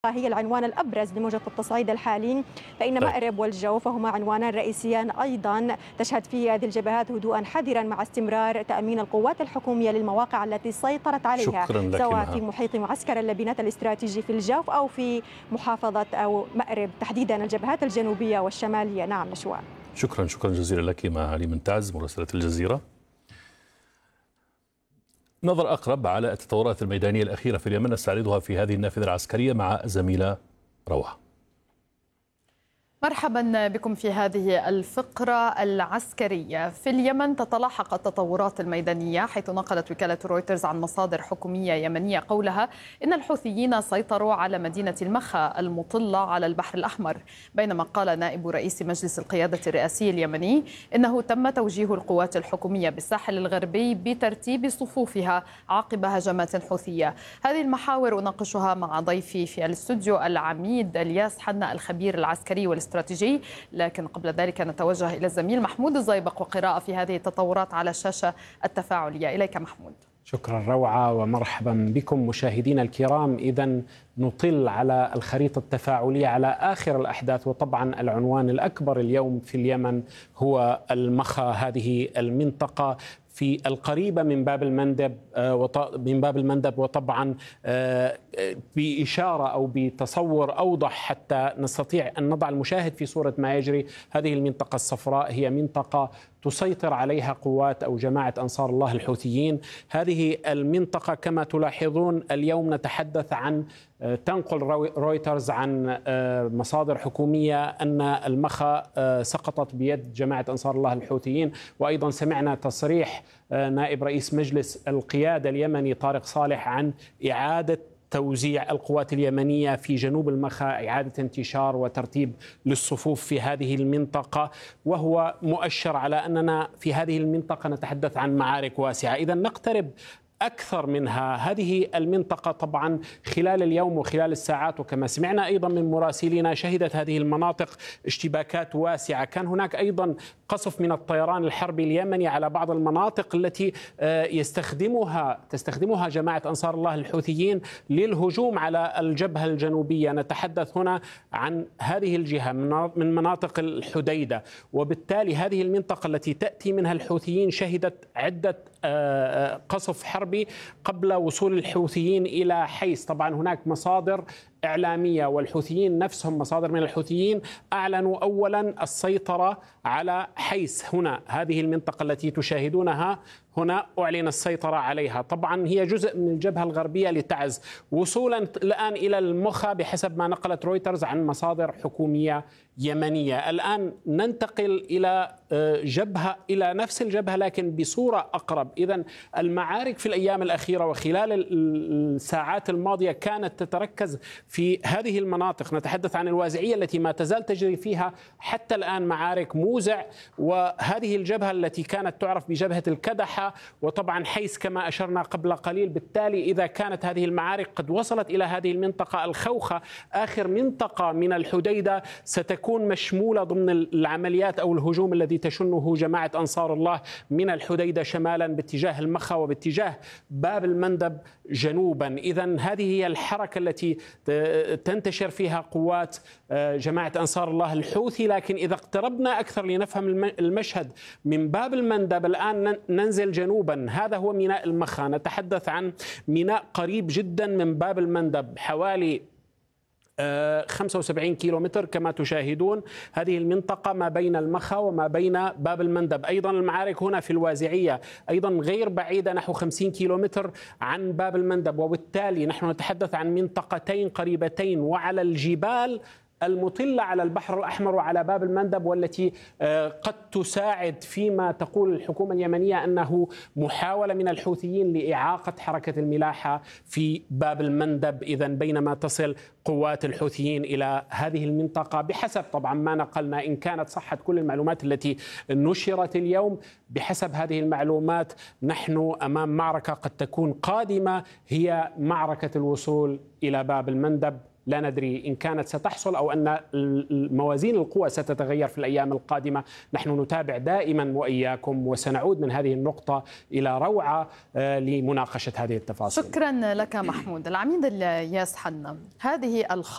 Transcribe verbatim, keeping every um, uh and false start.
هي العنوان الأبرز لموجة التصعيد الحالي، فإن مأرب والجوف هما عنوانان رئيسيان أيضا تشهد فيه هذه الجبهات هدوءا حذرا مع استمرار تأمين القوات الحكومية للمواقع التي سيطرت عليها سواء في محيط معسكر اللبنات الاستراتيجي في الجوف أو في محافظة أو مأرب تحديدا الجبهات الجنوبية والشمالية. نعم نشوان. شكرا شكرا جزيلا لك معالي منتعز مراسلة الجزيرة. نظر أقرب على التطورات الميدانية الأخيرة في اليمن نستعرضها في هذه النافذة العسكرية مع الزميلة روعة. مرحبا بكم في هذه الفقرة العسكرية. في اليمن تتلاحق التطورات الميدانية، حيث نقلت وكالة رويترز عن مصادر حكومية يمنية قولها إن الحوثيين سيطروا على مدينة المخا المطلة على البحر الأحمر، بينما قال نائب رئيس مجلس القيادة الرئاسي اليمني إنه تم توجيه القوات الحكومية بالساحل الغربي بترتيب صفوفها عقب هجمات حوثية. هذه المحاور أناقشها مع ضيفي في الاستوديو العميد الياس حنا الخبير العسكري والاستراتيجي، لكن قبل ذلك نتوجه إلى الزميل محمود الزيبق وقراءة في هذه التطورات على الشاشة التفاعلية. إليك محمود. شكرا روعة ومرحبا بكم مشاهدينا الكرام. إذن نطل على الخريطة التفاعلية على آخر الأحداث، وطبعا العنوان الأكبر اليوم في اليمن هو المخا، هذه المنطقة في القريبة من باب المندب من باب المندب وطبعا بإشارة أو بتصور أوضح حتى نستطيع أن نضع المشاهد في صورة ما يجري. هذه المنطقة الصفراء هي منطقة تسيطر عليها قوات أو جماعة أنصار الله الحوثيين. هذه المنطقة كما تلاحظون اليوم نتحدث عن تنقل رويترز عن مصادر حكومية أن المخا سقطت بيد جماعة أنصار الله الحوثيين، وأيضا سمعنا تصريح نائب رئيس مجلس القيادة اليمني طارق صالح عن إعادة توزيع القوات اليمنية في جنوب المخا، إعادة انتشار وترتيب للصفوف في هذه المنطقة، وهو مؤشر على أننا في هذه المنطقة نتحدث عن معارك واسعة. إذا نقترب أكثر منها. هذه المنطقة طبعا خلال اليوم وخلال الساعات وكما سمعنا أيضا من مراسلين شهدت هذه المناطق اشتباكات واسعة. كان هناك أيضا قصف من الطيران الحربي اليمني على بعض المناطق التي يستخدمها تستخدمها جماعة أنصار الله الحوثيين للهجوم على الجبهة الجنوبية. نتحدث هنا عن هذه الجهة من مناطق الحديدة، وبالتالي هذه المنطقة التي تأتي منها الحوثيين شهدت عدة قصف حربي قبل وصول الحوثيين إلى حيس. طبعا هناك مصادر إعلامية والحوثيين نفسهم مصادر من الحوثيين أعلنوا أولا السيطرة على حيس. هنا هذه المنطقة التي تشاهدونها هنا أعلن السيطرة عليها. طبعا هي جزء من الجبهة الغربية لتعز، وصولا الآن إلى المخا بحسب ما نقلت رويترز عن مصادر حكومية يمنية. الآن ننتقل إلى جبهة إلى نفس الجبهة لكن بصورة أقرب. إذن المعارك في الأيام الأخيرة وخلال الساعات الماضية كانت تتركز في هذه المناطق. نتحدث عن الوازعية التي ما تزال تجري فيها حتى الآن معارك موزع، وهذه الجبهة التي كانت تعرف بجبهة الكدحة، وطبعا حيس كما أشرنا قبل قليل. بالتالي إذا كانت هذه المعارك قد وصلت إلى هذه المنطقة الخوخة آخر منطقة من الحديدة ستكون مشمولة ضمن العمليات أو الهجوم الذي تشنه جماعة أنصار الله من الحديدة شمالا باتجاه المخا وباتجاه باب المندب جنوبا. إذن هذه هي الحركة التي تنتشر فيها قوات جماعة أنصار الله الحوثي. لكن إذا اقتربنا أكثر لنفهم المشهد من باب المندب الآن ننزل جنوبا. هذا هو ميناء المخا. نتحدث عن ميناء قريب جدا من باب المندب حوالي خمسة وسبعين كيلومتر كما تشاهدون. هذه المنطقة ما بين المخا وما بين باب المندب. أيضا المعارك هنا في الوازعية أيضا غير بعيدة نحو خمسين كيلومتر عن باب المندب، وبالتالي نحن نتحدث عن منطقتين قريبتين وعلى الجبال المطلة على البحر الأحمر وعلى باب المندب، والتي قد تساعد فيما تقول الحكومة اليمنية أنه محاولة من الحوثيين لإعاقة حركة الملاحة في باب المندب. إذن بينما تصل قوات الحوثيين إلى هذه المنطقة بحسب طبعا ما نقلنا، إن كانت صحت كل المعلومات التي نشرت اليوم، بحسب هذه المعلومات نحن أمام معركة قد تكون قادمة، هي معركة الوصول إلى باب المندب. لا ندري إن كانت ستحصل أو أن موازين القوى ستتغير في الأيام القادمة. نحن نتابع دائما وإياكم، وسنعود من هذه النقطة إلى روعة لمناقشة هذه التفاصيل. شكرا لك محمود. العميد الياس حنا، هذه الخ